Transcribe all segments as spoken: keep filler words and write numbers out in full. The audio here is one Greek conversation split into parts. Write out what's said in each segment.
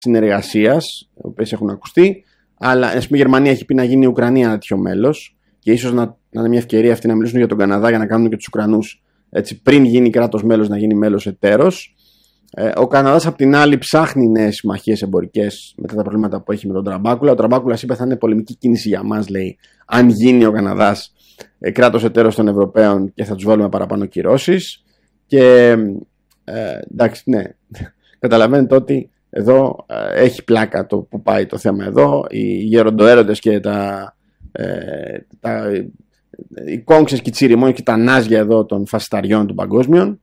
συνεργασίας, οι οποίες έχουν ακουστεί. Αλλά ας πούμε, η Γερμανία έχει πει να γίνει η Ουκρανία ένα τέτοιο μέλος, και ίσως να, να είναι μια ευκαιρία αυτή να μιλήσουν για τον Καναδά για να κάνουν και τους Ουκρανούς έτσι, πριν γίνει κράτος μέλος, να γίνει μέλος εταίρος. Ε, ο Καναδάς απ' την άλλη ψάχνει νέες συμμαχίες εμπορικές μετά τα προβλήματα που έχει με τον Τραμπάκουλα. Ο Τραμπάκουλας είπε θα είναι πολεμική κίνηση για μας, λέει, αν γίνει ο Καναδάς ε, κράτος εταίρος των Ευρωπαίων και θα τους βάλουμε παραπάνω κυρώσεις. Και ε, εντάξει, ναι, καταλαβαίνετε ότι εδώ ε, έχει πλάκα το που πάει το θέμα εδώ. Οι γεροντοέρωτες και τα, ε, τα, οι κόγξες και οι τσιριμόνοι και τα νάζια εδώ των φασισταριών των παγκόσμιων.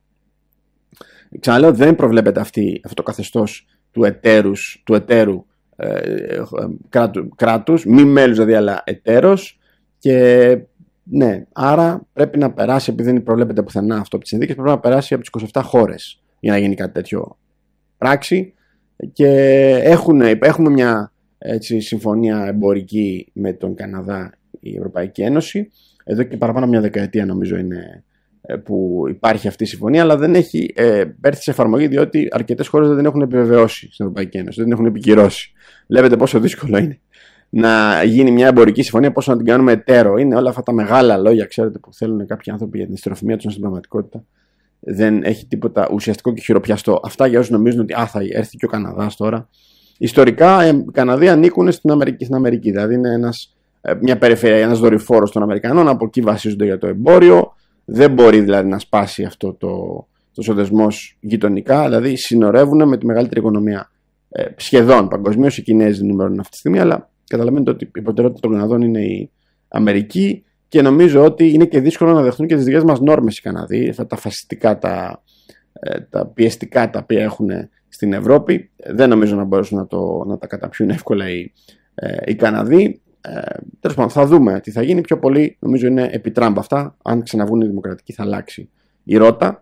Ξαναλέω, δεν προβλέπεται αυτή, αυτό το καθεστώς του, εταίρους, του εταίρου ε, ε, κράτου, κράτους, μη μέλους δηλαδή, αλλά εταίρος. Και ναι, άρα πρέπει να περάσει, επειδή δεν προβλέπεται πουθενά αυτό από τις συνθήκες, πρέπει να περάσει από τις είκοσι επτά χώρες για να γίνει κάτι τέτοιο πράξη. Και έχουν, έχουμε μια έτσι, συμφωνία εμπορική με τον Καναδά, η Ευρωπαϊκή Ένωση. Εδώ και παραπάνω μια δεκαετία νομίζω είναι που υπάρχει αυτή η συμφωνία, αλλά δεν έχει ε, έρθει σε εφαρμογή, διότι αρκετές χώρες δεν την έχουν επιβεβαιώσει στην Ευρωπαϊκή Ένωση, δεν την έχουν επικυρώσει. Βλέπετε πόσο δύσκολο είναι να γίνει μια εμπορική συμφωνία, πόσο να την κάνουμε εταίρο. Είναι όλα αυτά τα μεγάλα λόγια, ξέρετε, που θέλουν κάποιοι άνθρωποι για την ιστεροφημία τους, στην πραγματικότητα δεν έχει τίποτα ουσιαστικό και χειροπιαστό. Αυτά για όσους νομίζουν ότι α, θα έρθει και ο Καναδάς τώρα. Ιστορικά, οι Καναδοί ανήκουν στην Αμερική, στην Αμερική δηλαδή είναι ένας, μια περιφέρεια, ένας δορυφόρος των Αμερικανών, από εκεί βασίζονται για το εμπόριο. Δεν μπορεί δηλαδή να σπάσει αυτό το, το δεσμός γειτονικά, δηλαδή συνορεύουν με τη μεγαλύτερη οικονομία ε, σχεδόν παγκοσμίως. Οι Κινέζοι νούμερον αυτή τη στιγμή, αλλά καταλαβαίνετε ότι η προτεραιότητα των Καναδών είναι η Αμερική, και νομίζω ότι είναι και δύσκολο να δεχτούν και τις δικές μας νόρμες οι Καναδοί, αυτά τα φασιστικά, τα, ε, τα πιεστικά τα οποία έχουν στην Ευρώπη. Δεν νομίζω να μπορέσουν να, το, να τα καταπιούν εύκολα οι, ε, οι Καναδοί. Ε, τέλος πάντων, θα δούμε τι θα γίνει. Πιο πολύ νομίζω είναι επί Τραμπ αυτά. Αν ξαναβγούν οι δημοκρατικοί, θα αλλάξει η ρότα.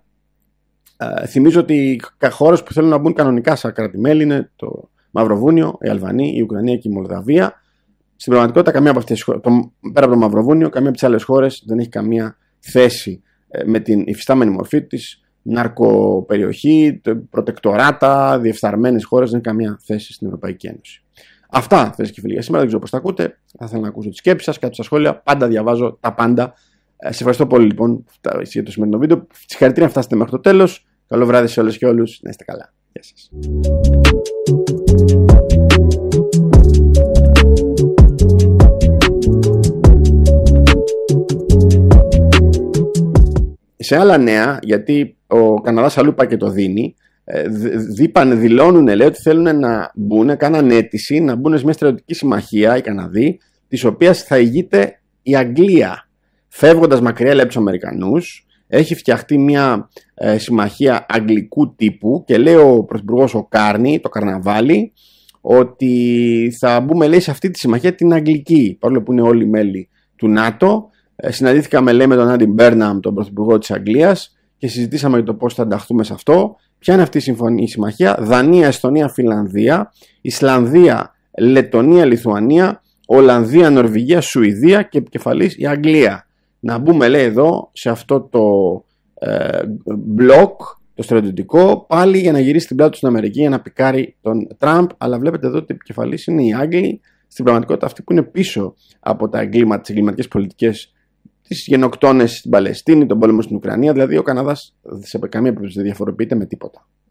Ε, θυμίζω ότι οι χώρες που θέλουν να μπουν κανονικά σαν κράτη-μέλη είναι το Μαυροβούνιο, η Αλβανία, η Ουκρανία και η Μολδαβία. Στην πραγματικότητα, καμία από αυτές τις χώρες, πέρα από το Μαυροβούνιο, καμία από τις άλλες χώρες δεν έχει καμία θέση ε, με την υφιστάμενη μορφή της. Ναρκοπεριοχή, προτεκτοράτα, διεφθαρμένες χώρες, δεν έχει καμία θέση στην Ευρωπαϊκή Ένωση. Αυτά, φίλες και φίλοι, για σήμερα. Δεν ξέρω πώς τα ακούτε. Θα ήθελα να ακούσω τις σκέψεις σας, κάτω στα σχόλια. Πάντα διαβάζω τα πάντα. Σε ευχαριστώ πολύ λοιπόν για το σημερινό βίντεο. Συγχαρητήρια να φτάσετε μέχρι το τέλος. Καλό βράδυ σε όλες και όλους. Να είστε καλά. Γεια σας. Σε άλλα νέα, γιατί ο Καναδάς αλλού πάει και το δίνει, δίπαν, δηλώνουν, λέει, ότι θέλουν να μπουν, κάναν αίτηση να μπουν σε μια στρατιωτική συμμαχία οι Καναδοί, της οποίας θα ηγείται η Αγγλία. Φεύγοντας μακριά, λέει, από τους Αμερικανούς, έχει φτιαχτεί μια ε, συμμαχία αγγλικού τύπου και λέει ο πρωθυπουργός ο Κάρνι, το Καρναβάλι, ότι θα μπούμε, λέει, σε αυτή τη συμμαχία την αγγλική, παρόλο που είναι όλοι μέλη του ΝΑΤΟ. Ε, συναντήθηκαμε, λέει, με τον Άντι Μπέρναμ, τον πρωθυπουργό της Αγγλίας, και συζητήσαμε για το πώς θα ενταχθούμε σε αυτό. Ποια είναι αυτή η, συμφωνία, η συμμαχία? Δανία, Εστονία, Φινλανδία, Ισλανδία, Λετονία, Λιθουανία, Ολλανδία, Νορβηγία, Σουηδία και επικεφαλής η Αγγλία. Να μπούμε, λέει, εδώ σε αυτό το ε, μπλοκ, το στρατιωτικό, πάλι για να γυρίσει την πλάτη του στην Αμερική, για να πικάρει τον Τραμπ. Αλλά βλέπετε εδώ ότι επικεφαλής είναι οι Άγγλοι. Στην πραγματικότητα αυτοί που είναι πίσω από τα εγκλήματα, τις εγκληματικές πολιτικές, τις γενοκτόνες στην Παλαιστίνη, τον πόλεμο στην Ουκρανία. Δηλαδή ο Καναδάς σε καμία περίπτωση δεν διαφοροποιείται με τίποτα.